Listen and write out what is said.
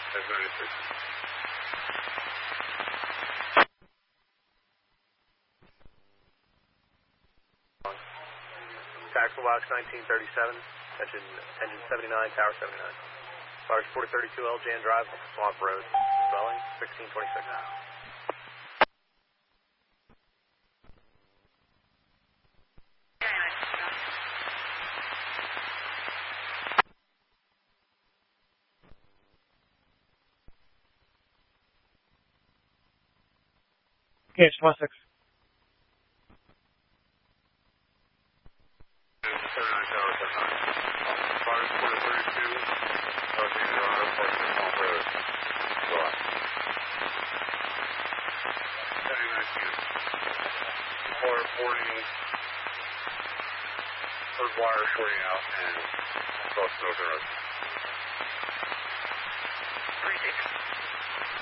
That's 96. Taxable box 1937, engine 79, tower 79. Large 4032 Jan Drive, Swamp Road, Dwelling 1626. Okay, 26. 79 tower 79. Large 4032 Jan Drive, Swamp Road, Dwelling. 440, third wire shorting out and cross Northern Road.